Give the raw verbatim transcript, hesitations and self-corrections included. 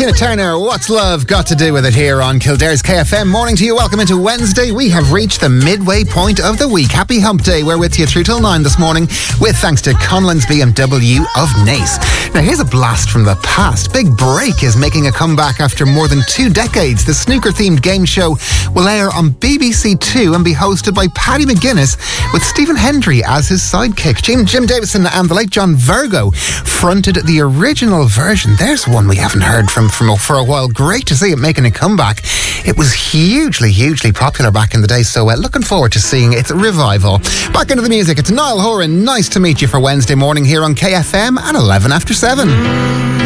Tina Turner, What's Love Got to Do with It here on Kildare's K F M. Morning to you. Welcome into Wednesday. We have reached the midway point of the week. Happy Hump Day. We're with you through till nine this morning with thanks to Conlon's B M W of Naas. Now here's a blast from the past. Big Break is making a comeback after more than two decades. The snooker-themed game show will air on B B C Two and be hosted by Paddy McGuinness with Stephen Hendry as his sidekick. Jim, Jim Davidson and the late John Virgo fronted the original version. There's one we haven't heard from, from for a while. Great to see it making a comeback. It was hugely, hugely popular back in the day, so uh, looking forward to seeing its revival. Back into the music, it's Niall Horan. Nice to meet you for Wednesday morning here on K F M at eleven after seven.